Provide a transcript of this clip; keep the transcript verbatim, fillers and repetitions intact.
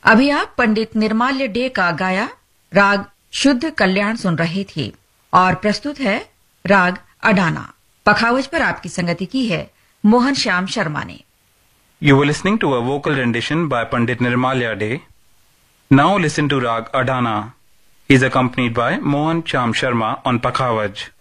अभी आप पंडित निर्माल्य डे का गाया राग शुद्ध कल्याण सुन रहे थे और प्रस्तुत है राग अडाना। पखावज पर आपकी संगति की है मोहन श्याम शर्मा ने। You were listening to a vocal rendition by Pandit Nirmalya De. Now listen to Rag Adana. He is accompanied by Mohan Cham Sharma on Pakhavaj.